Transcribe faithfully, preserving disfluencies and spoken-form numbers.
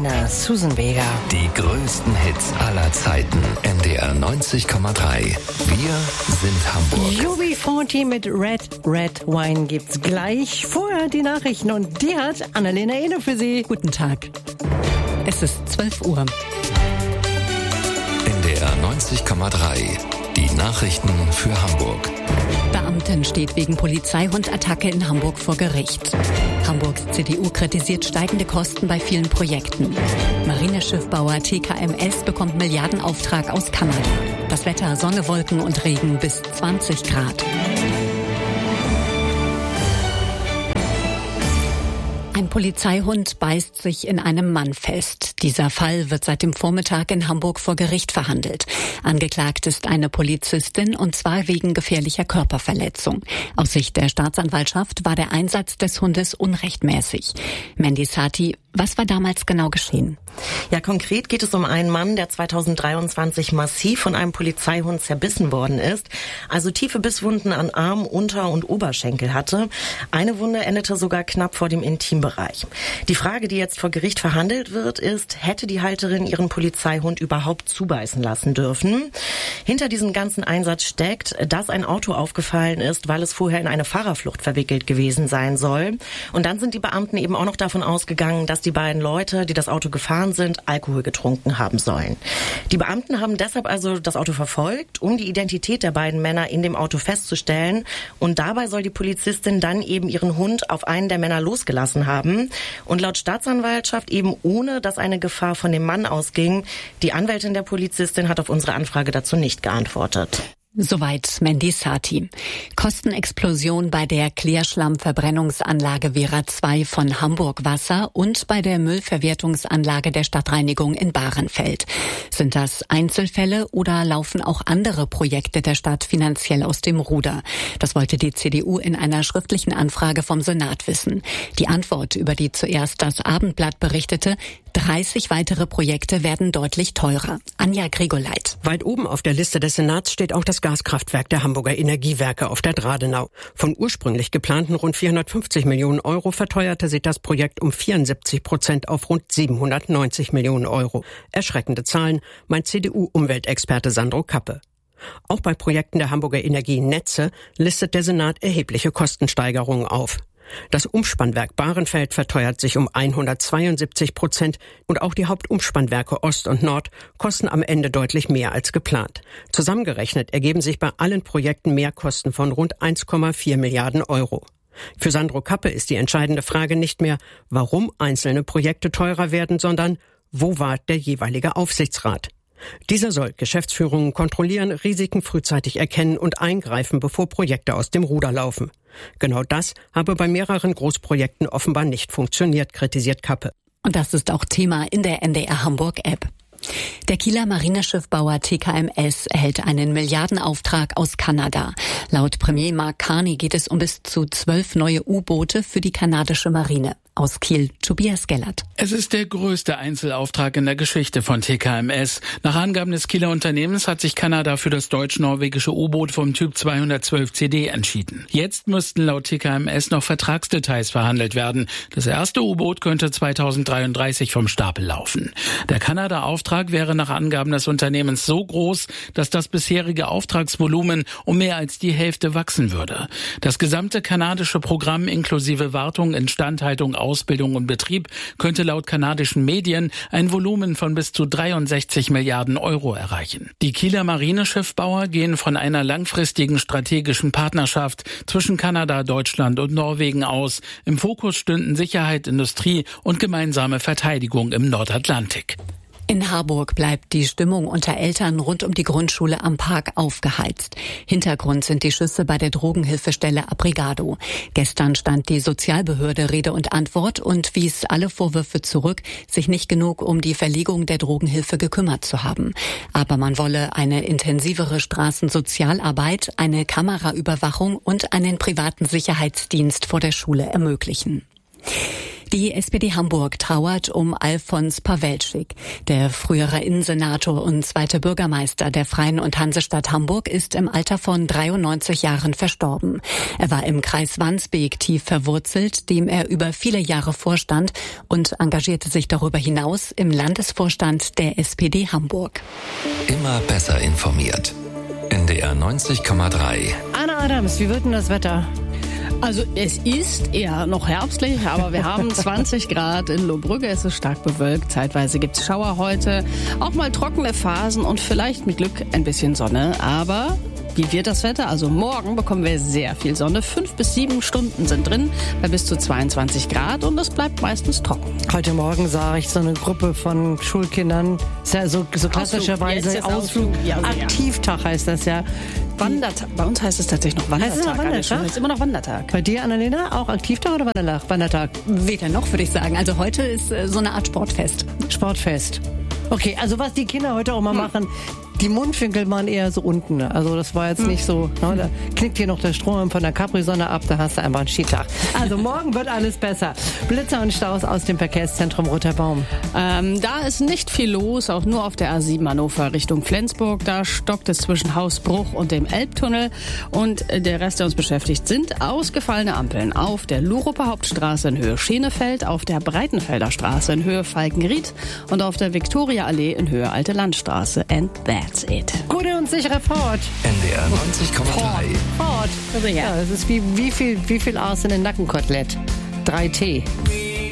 Annalena Susenweger. Die größten Hits aller Zeiten. N D R neunzig Komma drei. Wir sind Hamburg. U B vierzig mit Red Red Wine gibt's gleich. Vorher die Nachrichten und die hat Annalena Ene für Sie. Guten Tag. Es ist zwölf Uhr. N D R neunzig Komma drei. Die Nachrichten für Hamburg. Beamtin steht wegen Polizeihundattacke in Hamburg vor Gericht. Hamburgs C D U kritisiert steigende Kosten bei vielen Projekten. Marineschiffbauer T K M S bekommt Milliardenauftrag aus Kanada. Das Wetter: Sonne, Wolken und Regen bis zwanzig Grad. Ein Polizeihund beißt sich in einem Mann fest. Dieser Fall wird seit dem Vormittag in Hamburg vor Gericht verhandelt. Angeklagt ist eine Polizistin, und zwar wegen gefährlicher Körperverletzung. Aus Sicht der Staatsanwaltschaft war der Einsatz des Hundes unrechtmäßig. Mandy Sati, was war damals genau geschehen? Ja, konkret geht es um einen Mann, der zweitausenddreiundzwanzig massiv von einem Polizeihund zerbissen worden ist. Also tiefe Bisswunden an Arm, Unter- und Oberschenkel hatte. Eine Wunde endete sogar knapp vor dem Intimbereich. Die Frage, die jetzt vor Gericht verhandelt wird, ist, hätte die Halterin ihren Polizeihund überhaupt zubeißen lassen dürfen? Hinter diesem ganzen Einsatz steckt, dass ein Auto aufgefallen ist, weil es vorher in eine Fahrerflucht verwickelt gewesen sein soll. Und dann sind die Beamten eben auch noch davon ausgegangen, dass die beiden Leute, die das Auto gefahren sind, Alkohol getrunken haben sollen. Die Beamten haben deshalb also das Auto verfolgt, um die Identität der beiden Männer in dem Auto festzustellen. Und dabei soll die Polizistin dann eben ihren Hund auf einen der Männer losgelassen haben. Und laut Staatsanwaltschaft eben ohne, dass eine Gefahr von dem Mann ausging. Die Anwältin der Polizistin hat auf unsere Anfrage dazu nicht geantwortet. Soweit Mandy Sati. Kostenexplosion bei der Klärschlammverbrennungsanlage Wera zwei von Hamburg Wasser und bei der Müllverwertungsanlage der Stadtreinigung in Bahrenfeld. Sind das Einzelfälle oder laufen auch andere Projekte der Stadt finanziell aus dem Ruder? Das wollte die C D U in einer schriftlichen Anfrage vom Senat wissen. Die Antwort, über die zuerst das Abendblatt berichtete: dreißig weitere Projekte werden deutlich teurer. Anja Grigoleit. Weit oben auf der Liste des Senats steht auch das Gaskraftwerk der Hamburger Energiewerke auf der Dradenau. Von ursprünglich geplanten rund vierhundertfünfzig Millionen Euro verteuerte sich das Projekt um vierundsiebzig Prozent auf rund siebenhundertneunzig Millionen Euro. Erschreckende Zahlen, meint C D U-Umweltexperte Sandro Kappe. Auch bei Projekten der Hamburger Energienetze listet der Senat erhebliche Kostensteigerungen auf. Das Umspannwerk Bahrenfeld verteuert sich um hundertzweiundsiebzig Prozent und auch die Hauptumspannwerke Ost und Nord kosten am Ende deutlich mehr als geplant. Zusammengerechnet ergeben sich bei allen Projekten Mehrkosten von rund eins Komma vier Milliarden Euro. Für Sandro Kappe ist die entscheidende Frage nicht mehr, warum einzelne Projekte teurer werden, sondern wo war der jeweilige Aufsichtsrat? Dieser soll Geschäftsführungen kontrollieren, Risiken frühzeitig erkennen und eingreifen, bevor Projekte aus dem Ruder laufen. Genau das habe bei mehreren Großprojekten offenbar nicht funktioniert, kritisiert Kappe. Und das ist auch Thema in der N D R Hamburg-App. Der Kieler Marineschiffbauer T K M S erhält einen Milliardenauftrag aus Kanada. Laut Premier Mark Carney geht es um bis zu zwölf neue U-Boote für die kanadische Marine. Aus Kiel, Tobias Gellert. Es ist der größte Einzelauftrag in der Geschichte von T K M S. Nach Angaben des Kieler Unternehmens hat sich Kanada für das deutsch-norwegische U-Boot vom Typ zweihundertzwölf C D entschieden. Jetzt müssten laut T K M S noch Vertragsdetails verhandelt werden. Das erste U-Boot könnte zweitausenddreiunddreißig vom Stapel laufen. Der Kanada-Auftrag wäre nach Angaben des Unternehmens so groß, dass das bisherige Auftragsvolumen um mehr als die Hälfte wachsen würde. Das gesamte kanadische Programm inklusive Wartung, Instandhaltung, Ausbildung und Betrieb könnte laut kanadischen Medien ein Volumen von bis zu dreiundsechzig Milliarden Euro erreichen. Die Kieler Marineschiffbauer gehen von einer langfristigen strategischen Partnerschaft zwischen Kanada, Deutschland und Norwegen aus. Im Fokus stünden Sicherheit, Industrie und gemeinsame Verteidigung im Nordatlantik. In Harburg bleibt die Stimmung unter Eltern rund um die Grundschule am Park aufgeheizt. Hintergrund sind die Schüsse bei der Drogenhilfestelle Abrigado. Gestern stand die Sozialbehörde Rede und Antwort und wies alle Vorwürfe zurück, sich nicht genug um die Verlegung der Drogenhilfe gekümmert zu haben. Aber man wolle eine intensivere Straßensozialarbeit, eine Kameraüberwachung und einen privaten Sicherheitsdienst vor der Schule ermöglichen. Die S P D Hamburg trauert um Alfons Pawelczyk. Der frühere Innensenator und zweite Bürgermeister der Freien und Hansestadt Hamburg ist im Alter von dreiundneunzig Jahren verstorben. Er war im Kreis Wandsbek tief verwurzelt, dem er über viele Jahre vorstand und engagierte sich darüber hinaus im Landesvorstand der S P D Hamburg. Immer besser informiert. N D R neunzig Komma drei. Anna Adams, wie wird denn das Wetter? Also es ist eher noch herbstlich, aber wir haben zwanzig Grad in Lohbrügge. Es ist stark bewölkt. Zeitweise gibt es Schauer heute. Auch mal trockene Phasen und vielleicht mit Glück ein bisschen Sonne. Aber wie wird das Wetter? Also morgen bekommen wir sehr viel Sonne. Fünf bis sieben Stunden sind drin bei bis zu zweiundzwanzig Grad und es bleibt meistens trocken. Heute Morgen sah ich so eine Gruppe von Schulkindern. Ist ja so, so klassischerweise Ausflug. Ausflug. Ja, also Aktivtag heißt das ja. Wandertag. Bei uns heißt es tatsächlich noch Wandertag. Heißt es noch Wandertag? Es ist immer noch Wandertag. Bei dir, Annalena, auch Aktivtag oder Wandertag? Wandertag? Weder noch, würde ich sagen. Also heute ist äh, so eine Art Sportfest. Sportfest. Okay, also was die Kinder heute auch mal hm. machen, die Mundwinkel waren eher so unten. Also das war jetzt hm. nicht so, ne, da knickt hier noch der Strom von der Capri-Sonne ab, da hast du einfach einen Skitag. Also morgen wird alles besser. Blitzer und Staus aus dem Verkehrszentrum Roter Baum. Ähm, da ist nicht viel los, auch nur auf der A sieben Hannover Richtung Flensburg. Da stockt es zwischen Hausbruch und dem Elbtunnel. Und der Rest, der uns beschäftigt, sind ausgefallene Ampeln auf der Luruper Hauptstraße in Höhe Schenefeld, auf der Breitenfelder Straße in Höhe Falkenried und auf der Viktoriaallee in Höhe Alte Landstraße. And that's it. Gute und sichere Fahrt. N D R neunzig Komma drei. Fahrt. Also ja, das ist wie, wie viel, wie viel Aas in den Nackenkotelett? drei T.